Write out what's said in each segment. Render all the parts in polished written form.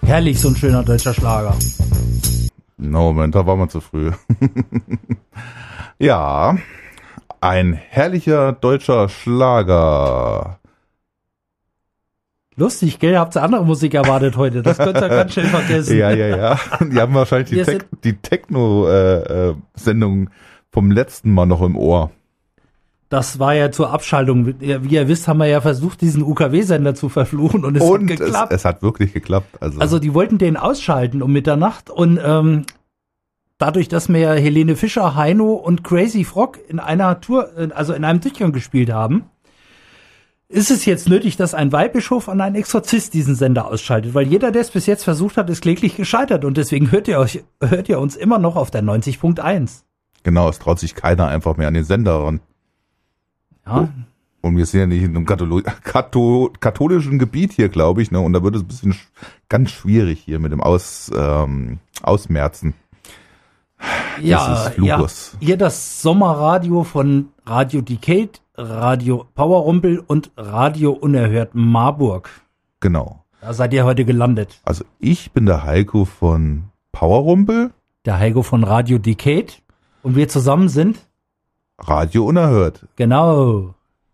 Herrlich, so ein schöner deutscher Schlager. No, Moment, da waren wir zu früh. Ja, ein herrlicher deutscher Schlager. Lustig, gell? Habt ihr andere Musik erwartet heute? Das könnt ihr ganz schnell vergessen. Ja. Die haben wahrscheinlich die Techno-Sendung vom letzten Mal noch im Ohr. Das war ja zur Abschaltung. Wie ihr wisst, haben wir ja versucht, diesen UKW-Sender zu verfluchen und es hat geklappt. Es hat wirklich geklappt. Also die wollten den ausschalten um Mitternacht und dadurch, dass wir Helene Fischer, Heino und Crazy Frog in einer Tour, also in einem Durchgang gespielt haben, ist es jetzt nötig, dass ein Weihbischof und ein Exorzist diesen Sender ausschaltet, weil jeder, der es bis jetzt versucht hat, ist kläglich gescheitert und deswegen hört ihr uns immer noch auf der 90.1. Genau, es traut sich keiner einfach mehr an den Sender ran. Ja. Und wir sind ja nicht in einem katholischen Gebiet hier, glaube ich, ne? Und da wird es ein bisschen ganz schwierig hier mit dem Ausmerzen. Ja, hier das Sommerradio von Radio Decade, Radio Powerrumpel und Radio Unerhört Marburg. Genau. Da seid ihr heute gelandet. Also ich bin der Heiko von Powerrumpel. Der Heiko von Radio Decade. Und wir zusammen sind Radio Unerhört. Genau.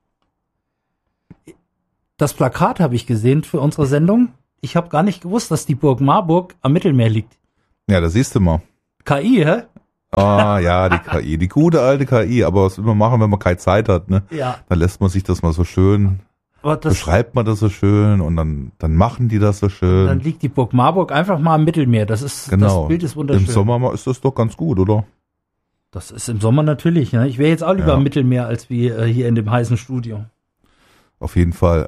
Das Plakat habe ich gesehen für unsere Sendung. Ich habe gar nicht gewusst, dass die Burg Marburg am Mittelmeer liegt. Ja, das siehst du mal. KI, hä? Ah, ja, die KI. Die gute alte KI. Aber was will man machen, wenn man keine Zeit hat, ne? Ja. Dann lässt man sich das mal so schön, beschreibt man das so schön und dann machen die das so schön. Dann liegt die Burg Marburg einfach mal am Mittelmeer. Das Bild ist wunderschön. Im Sommer ist das doch ganz gut, oder? Das ist im Sommer natürlich, ne? Ich wäre jetzt auch lieber am Mittelmeer, als wie hier in dem heißen Studio. Auf jeden Fall.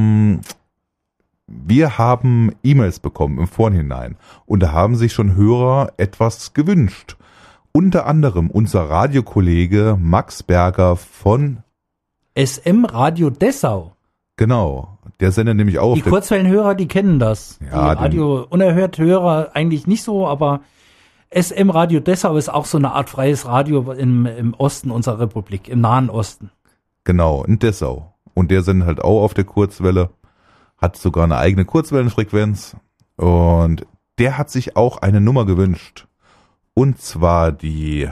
Wir haben E-Mails bekommen im Vorhinein und da haben sich schon Hörer etwas gewünscht. Unter anderem unser Radiokollege Max Berger von SM Radio Dessau. Genau, der sendet nämlich auch. Die Kurzwellenhörer, die kennen das. Ja, die Radio Unerhört Hörer eigentlich nicht so, aber SM Radio Dessau ist auch so eine Art freies Radio im Osten unserer Republik, im Nahen Osten. Genau, in Dessau. Und der sendet halt auch auf der Kurzwelle, hat sogar eine eigene Kurzwellenfrequenz und der hat sich auch eine Nummer gewünscht. Und zwar die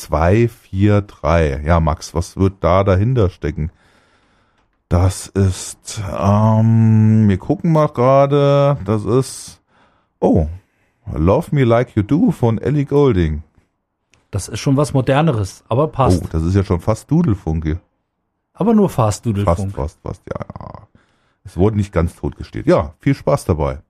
243. Ja, Max, was wird da dahinter stecken? Das ist, wir gucken mal gerade, das ist, Love Me Like You Do von Ellie Goulding. Das ist schon was Moderneres, aber passt. Oh, das ist ja schon fast Dudelfunk hier. Aber nur fast Dudelfunk. Fast, ja. Es wurde nicht ganz totgestellt. Ja, viel Spaß dabei.